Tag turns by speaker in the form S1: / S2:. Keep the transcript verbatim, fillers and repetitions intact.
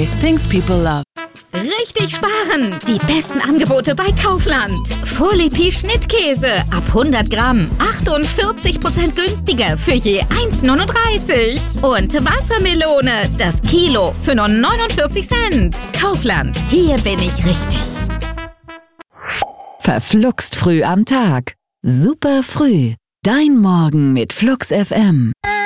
S1: Things people love.
S2: Richtig sparen! Die besten Angebote bei Kaufland. Vorlipi Schnittkäse ab hundert Gramm. achtundvierzig Prozent günstiger für je eins neununddreißig. Und Wassermelone, das Kilo für nur neunundvierzig Cent. Kaufland, hier bin ich richtig.
S1: Verfluxt früh am Tag. Super früh. Dein Morgen mit Flux F M.